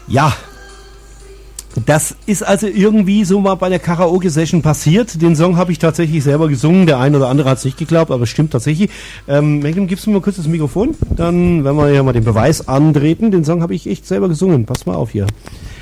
Ja, das ist also irgendwie so mal bei der Karaoke-Session passiert. Den Song habe ich tatsächlich selber gesungen. Der ein oder andere hat es nicht geglaubt, aber es stimmt tatsächlich. Magnum, gibst du mir mal kurz das Mikrofon? Dann werden wir ja mal den Beweis antreten. Den Song habe ich echt selber gesungen. Pass mal auf hier.